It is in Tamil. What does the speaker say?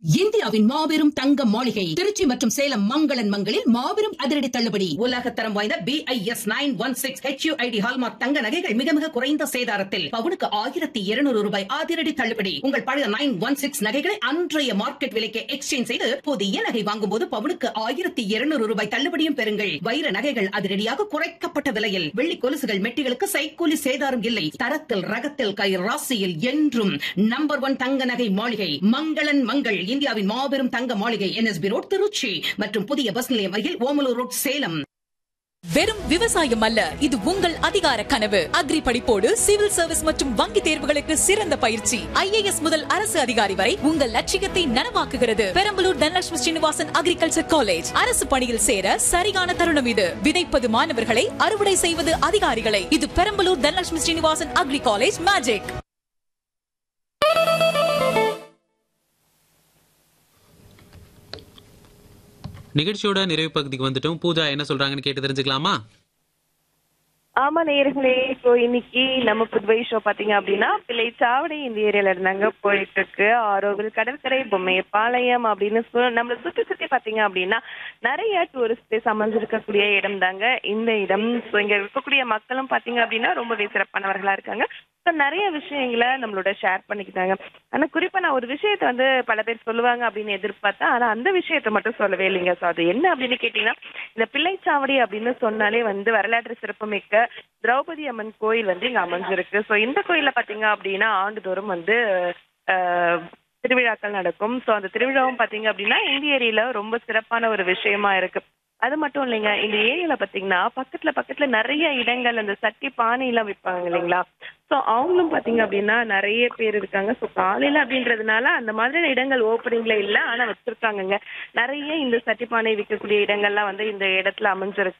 இந்தியாவின் மாபெரும் தங்க மாளிகை திருச்சி மற்றும் சேலம் மங்களன் மங்களில் மாபெரும் அதிரடி தள்ளுபடி. உலகத்தரம் வாய்ந்த BIS 916 HUID ஹால்மார்க் தங்க நகைகள் மிக மிக குறைந்த சேதாரத்தில் பவுனுக்கு 1200 ரூபாய் அதிரடி தள்ளுபடி. உங்கள் பழைய 916 நகைகளை அன்றைய மார்க்கெட் விலைக்கு எக்ஸ்சேஞ்ச் செய்து புதிய நகை வாங்கும் போது பவுனுக்கு 1200 ரூபாய் தள்ளுபடியும் பெறுங்கள். வைர நகைகள் அதிரடியாக குறைக்கப்பட்ட விலையில், வெள்ளி கொலுசுகள் மெட்டிகளுக்கு சைக்கூலி சேதாரம் இல்லை. தரத்தில் ரகத்தில் கை ராசியில் என்றும் நம்பர் 1 தங்க நகை மாளிகை மங்களன் மங்கள். இந்தியாவின் மாபெரும் தங்க மாளிகை NSB ரோட் திருச்சி மற்றும் புதிய பஸ் நிலையம் அருகில் ஓமலூர் ரோட் சேலம். வெறும் விவசாயம் அல்ல, இது உங்கள் அதிகார கனவு. அக்ரி படிப்போடு சிவில் சர்வீஸ் மற்றும் வங்கி தேர்வுகளுக்கு சிறந்த பயிற்சி. IAS முதல் அரசு அதிகாரி வரை உங்கள் லட்சியத்தை நனவாக்குகிறது. Perambalur Dhanalakshmi Srinivasan agriculture college. அரசு பணியில் சேர சரியான தருணம் இது. விதைப்பது மாணவர்களை, அறுவடை செய்வது அதிகாரிகளை. இது Perambalur Dhanalakshmi Srinivasan agri college magic. நிகழ்ச்சியோட நிறைவு பகுதிக்கு வந்துட்டோம். பூஜா என்ன சொல்றாங்கன்னு கேட்டு தெரிஞ்சுக்கலாமா? ஆமா நேயர்களே, இப்போ இன்னைக்கு நம்ம புதுவை ஷோ பாத்தீங்க அப்படின்னா பிள்ளைச்சாவடி இந்த ஏரியால இருந்தாங்க போயிட்டு இருக்கு. ஆரோவில் கடற்கரை பொம்மை பாளையம் அப்படின்னு நம்மள சுத்தி சுத்தி பாத்தீங்க அப்படின்னா நிறைய டூரிஸ்ட் பிளேஸ் அமைஞ்சிருக்கக்கூடிய இடம் தாங்க இந்த இடம். ஸோ இங்க இருக்கக்கூடிய மக்களும் பாத்தீங்க அப்படின்னா ரொம்பவே சிறப்பானவர்களா இருக்காங்க. ஸோ நிறைய விஷயங்களை நம்மளோட ஷேர் பண்ணிக்கிட்டாங்க. ஆனா குறிப்பா நான் ஒரு விஷயத்த வந்து பல பேர் சொல்லுவாங்க அப்படின்னு எதிர்பார்த்தேன். ஆனா அந்த விஷயத்த மட்டும் சொல்லவே இல்லைங்க. ஸோ அது என்ன அப்படின்னு கேட்டீங்கன்னா, இந்த பிள்ளைச்சாவடி அப்படின்னு சொன்னாலே வந்து வரலாற்று சிறப்புமிக்க திரௌபதி அம்மன் கோயில் வந்து இங்க அமைஞ்சிருக்கு. ஸோ இந்த கோயில்ல பாத்தீங்க அப்படின்னா ஆண்டுதோறும் வந்து திருவிழாக்கள் நடக்கும். ஸோ அந்த திருவிழாவும் பாத்தீங்க அப்படின்னா இந்த ஏரியால ரொம்ப சிறப்பான ஒரு விஷயமா இருக்கு. அது மட்டும் இல்லைங்க, இந்த ஏரியால பாத்தீங்கன்னா பக்கத்துல நிறைய இடங்கள் அந்த சட்டி பானை எல்லாம் விற்பாங்க இல்லைங்களா. ஸோ அவங்களும் பாத்தீங்க அப்படின்னா நிறைய பேர் இருக்காங்க. ஸோ காலையில அப்படின்றதுனால அந்த மாதிரியான இடங்கள் ஓப்பனிங்ல இல்லை, ஆனா வச்சிருக்காங்கங்க. நிறைய இந்த சட்டி பானை விற்கக்கூடிய இடங்கள்லாம் வந்து இந்த இடத்துல அமைஞ்சிருக்கு.